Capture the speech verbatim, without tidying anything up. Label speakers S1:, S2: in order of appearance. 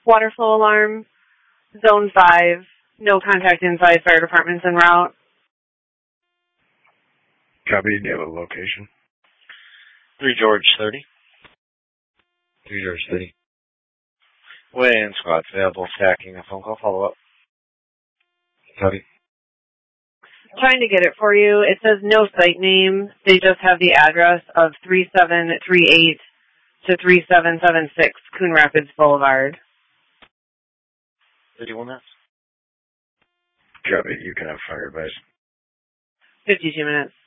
S1: water flow alarm, zone five, no contact inside, fire department's en route.
S2: Copy, do you have a location?
S3: three George thirty.
S2: three George thirty.
S3: Weigh-in squad's available, stacking a phone call, follow up.
S2: Copy.
S1: Trying to get it for you. It says no site name. They just have the address of three seven three eight to three seven seven six Coon Rapids Boulevard.
S3: thirty-one minutes.
S2: Copy, you can have fire advice.
S1: fifty-two minutes.